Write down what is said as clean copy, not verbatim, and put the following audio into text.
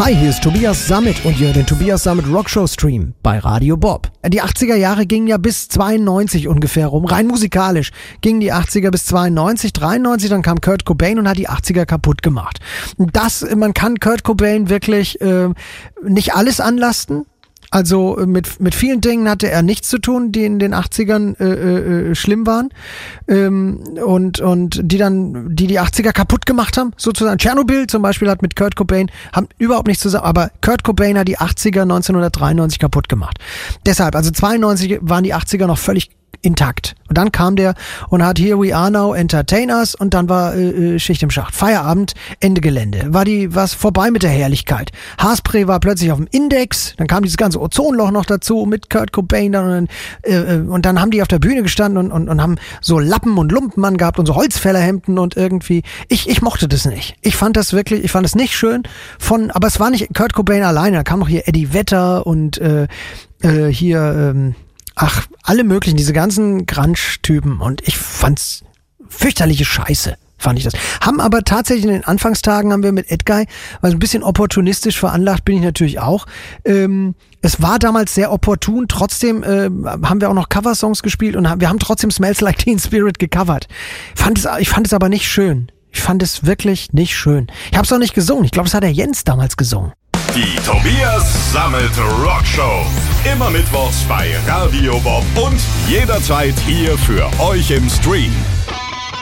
Hi, hier ist Tobias Sammet und ihr hört den Tobias Sammet Rockshow Stream bei Radio Bob. Die 80er Jahre gingen ja bis 92 ungefähr rum, rein musikalisch gingen die 80er bis 92, 93, dann kam Kurt Cobain und hat die 80er kaputt gemacht. Man kann Kurt Cobain wirklich nicht alles anlasten. Also mit vielen Dingen hatte er nichts zu tun, die in den 80ern schlimm waren und die 80er kaputt gemacht haben, sozusagen. Tschernobyl zum Beispiel hat mit Kurt Cobain, haben überhaupt nichts zusammen, aber Kurt Cobain hat die 80er 1993 kaputt gemacht. Deshalb, also 92 waren die 80er noch völlig intakt. Und dann kam der und hat Here We Are Now, Entertain Us und dann war Schicht im Schacht. Feierabend, Ende Gelände. War's vorbei mit der Herrlichkeit. Haarspray war plötzlich auf dem Index, dann kam dieses ganze Ozonloch noch dazu mit Kurt Cobain und dann haben die auf der Bühne gestanden und haben so Lappen und Lumpen angehabt und so Holzfällerhemden und irgendwie, ich mochte das nicht. Ich fand das nicht schön aber es war nicht Kurt Cobain alleine, da kam noch hier Eddie Vedder und alle möglichen, diese ganzen Grunge-Typen und ich fand's fürchterliche Scheiße, fand ich das. Haben aber tatsächlich in den Anfangstagen haben wir mit Edguy, weil so ein bisschen opportunistisch veranlagt bin ich natürlich auch. Es war damals sehr opportun, trotzdem haben wir auch noch Coversongs gespielt und wir haben trotzdem Smells Like Teen Spirit gecovert. Ich fand es aber nicht schön. Ich fand es wirklich nicht schön. Ich hab's auch nicht gesungen. Ich glaube, das hat der Jens damals gesungen. Die Tobias Sammet Rockshow. Immer mittwochs bei Radio Bob und jederzeit hier für euch im Stream.